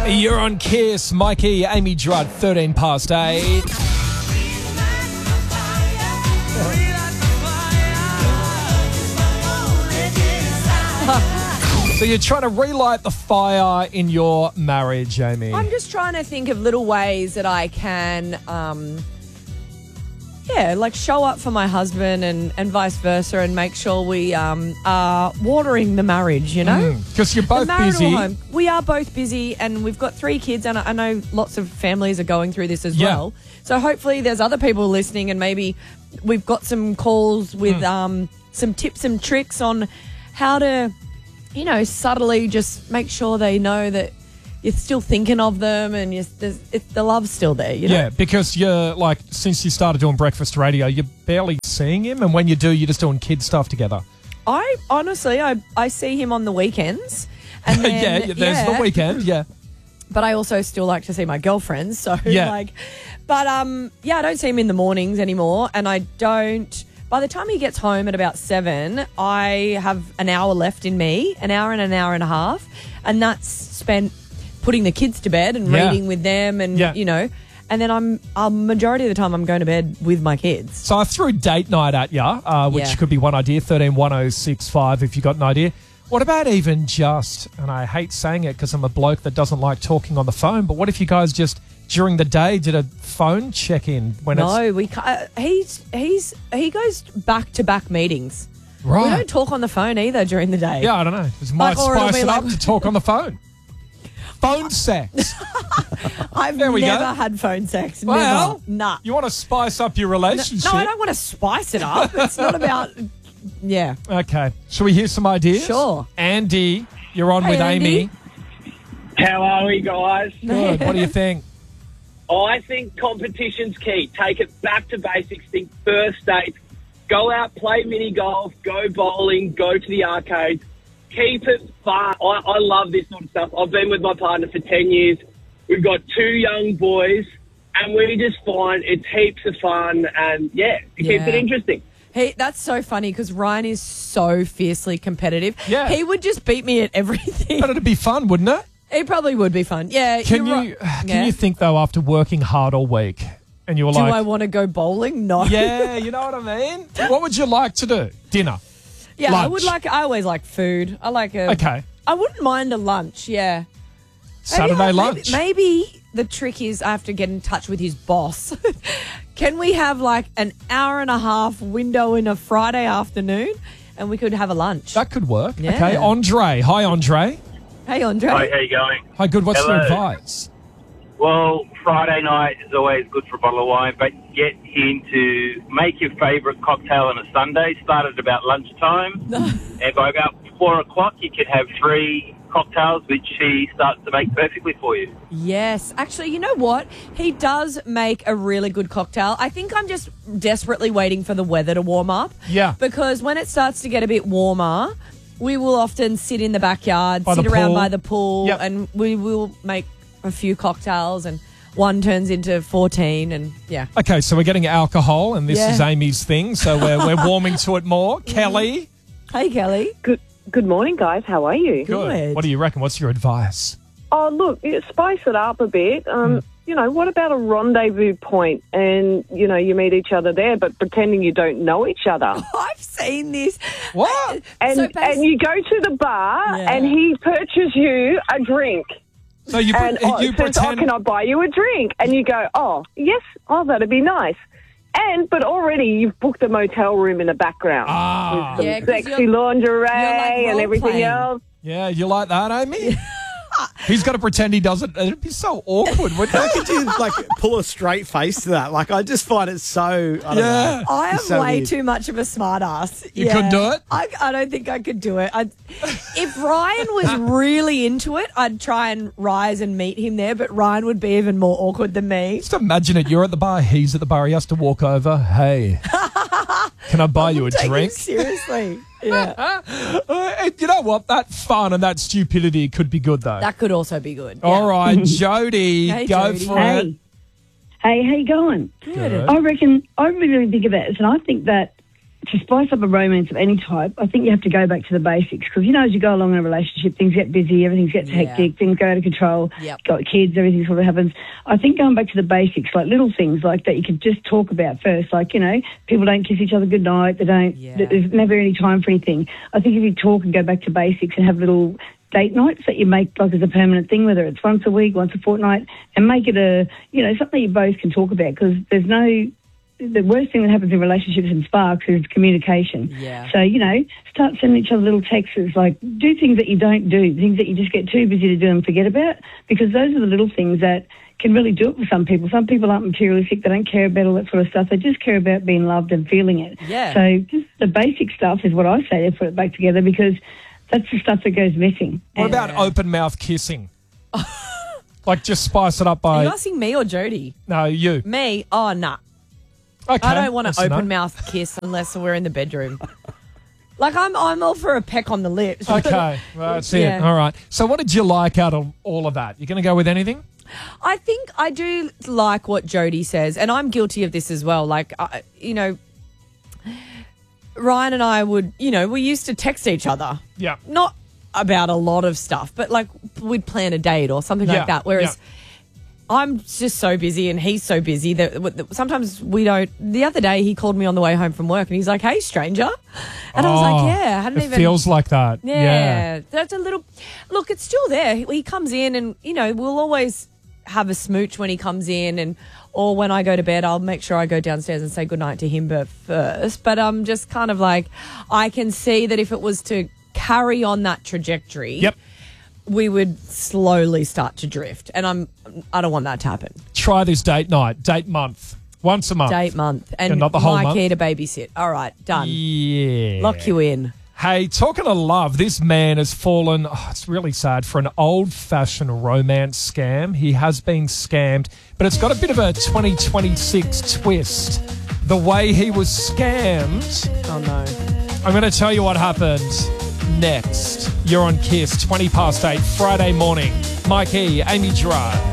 You're on Kiss. Mikey, Amy Drudd, 13 past 8. So you're trying to relight the fire in your marriage, Amy. I'm just trying to think of little ways that I can, show up for my husband and vice versa and make sure we are watering the marriage, you know? Because you're both busy. Home. We are both busy and we've got 3 kids and I know lots of families are going through this as well. So hopefully there's other people listening and maybe we've got some calls with some tips and tricks on how to, subtly just make sure they know that you're still thinking of them and the love's still there, you know? Yeah, because you're since you started doing breakfast radio, you're barely seeing him, and when you do, you're just doing kid stuff together. I honestly see him on the weekends. And then, there's the weekend, But I also still like to see my girlfriends, so I don't see him in the mornings anymore, and I don't. By the time he gets home at about 7, I have an hour left in me, an hour and a half, and that's spent putting the kids to bed and reading with them and, and then majority of the time I'm going to bed with my kids. So I threw date night at you, which could be one idea, 131065 if you got an idea. What about even just, and I hate saying it because I'm a bloke that doesn't like talking on the phone, but what if you guys just during the day did a phone check-in? We can't. He goes back-to-back meetings. Right. We don't talk on the phone either during the day. Yeah, I don't know. It might spice it up to talk on the phone. Phone sex. I've never had phone sex. Well, never. Nah. You want to spice up your relationship? No, I don't want to spice it up. It's not about... Yeah. Okay. Shall we hear some ideas? Sure. Andy, you're on with Andy. Amy. How are we, guys? Good. What do you think? I think competition's key. Take it back to basics. Think first date. Go out, play mini golf, go bowling, go to the arcades. Keep it fun. I love this sort of stuff. I've been with my partner for 10 years. We've got 2 young boys, and we just find it's heaps of fun, and, it keeps it interesting. Hey, that's so funny because Ryan is so fiercely competitive. Yeah. He would just beat me at everything. But it'd be fun, wouldn't it? It probably would be fun. Yeah. Can you think, though, after working hard all week, and you were do I want to go bowling? No. Yeah, you know what I mean? What would you like to do? Dinner? Yeah, lunch? I always like food. I like Okay. I wouldn't mind a lunch, yeah. Saturday lunch? Maybe the trick is I have to get in touch with his boss. Can we have an hour and a half window in a Friday afternoon and we could have a lunch? That could work. Yeah. Okay, Andre. Hi, Andre. Hey, Andre. Hi, how you going? Hi, good. What's your Hello. advice? Well, Friday night is always good for a bottle of wine, but get him to make your favourite cocktail on a Sunday. Start at about lunchtime, and by about 4 o'clock you could have 3 cocktails, which he starts to make perfectly for you. Yes. Actually, you know what? He does make a really good cocktail. I think I'm just desperately waiting for the weather to warm up. Yeah. Because when it starts to get a bit warmer, we will often sit in the backyard, By sit the around pool. by the pool, Yep. and we will make a few cocktails and one turns into 14 and Okay, so we're getting alcohol, and this Yeah. is Amy's thing, so we're warming to it more. Kelly? Hey, Kelly. Good morning, guys. How are you? Good. What do you reckon? What's your advice? Oh, look, spice it up a bit. What about a rendezvous point and, you meet each other there, but pretending you don't know each other? I've seen this. What? And, So and you go to the bar Yeah. and he purchases you a drink. So you And says, pretend... can I buy you a drink? And you go, yes, that'd be nice. But already you've booked a motel room in the background with some Yeah, 'cause sexy lingerie and role everything playing. else. Yeah, you like that, Amy? He's got to pretend he doesn't. It'd be so awkward, wouldn't How it? could you pull a straight face to that? I just find it so. I don't Yeah. know. I am It's so way weird. too much of a smart ass. You couldn't do it? I don't think I could do it. If Ryan was really into it, I'd try and rise and meet him there, but Ryan would be even more awkward than me. Just imagine it. You're at the bar. He's at the bar. He has to walk over. Hey, can I buy you a Take him drink? seriously. Yeah. You know what? That fun and that stupidity could be good, though. That could also be good. All right, Jody, Hey, go Jody. for it. Hey, how you going? Good. I reckon, I really think about this, and I think that to spice up a romance of any type, I think you have to go back to the basics because, you know, as you go along in a relationship, things get busy, everything gets hectic, things go out of control, got kids, everything sort of happens. I think going back to the basics, like little things like that you could just talk about first, like, you know, people don't kiss each other goodnight, there's never any time for anything. I think if you talk and go back to basics and have little date nights that you make like as a permanent thing, whether it's once a week, once a fortnight, and make it a, you know, something you both can talk about because the worst thing that happens in relationships and sparks is communication. Yeah. So, you know, start sending each other little texts, like do things that you don't do, things that you just get too busy to do and forget about, because those are the little things that can really do it for some people. Some people aren't materialistic, they don't care about all that sort of stuff, they just care about being loved and feeling it. Yeah. So just the basic stuff is what I say to put it back together because that's the stuff that goes missing. What about open mouth kissing? Like just spice it up by... Are you asking me or Jody? No, you. Me? Oh, nah. Okay, I don't want an open mouth kiss unless we're in the bedroom. Like I'm all for a peck on the lips. Okay, well, that's it. All right. So what did you like out of all of that? You going to go with anything? I think I do like what Jody says, and I'm guilty of this as well. Like, you know, Ryan and I would, you know, we used to text each other. Yeah. Not about a lot of stuff, but like we'd plan a date or something like that. Whereas I'm just so busy and he's so busy that sometimes we don't. The other day he called me on the way home from work and he's like, "Hey, stranger," and I was like, "Yeah, I hadn't even." It feels like that. Yeah, that's a little. Look, it's still there. He comes in and you know we'll always have a smooch when he comes in, or when I go to bed, I'll make sure I go downstairs and say goodnight to him first. But I'm just kind of like, I can see that if it was to carry on that trajectory. Yep. We would slowly start to drift, and I don't want that to happen. Try this date night, date month, once a month. Date month, and not the whole month. Mikey to babysit. All right, done. Yeah, lock you in. Hey, talking of love, this man has fallen. Oh, it's really sad for an old-fashioned romance scam. He has been scammed, but it's got a bit of a 2026 twist. The way he was scammed. Oh no! I'm going to tell you what happened. Next, you're on KISS, 8:20, Friday morning. Mike E, Amy Gerard.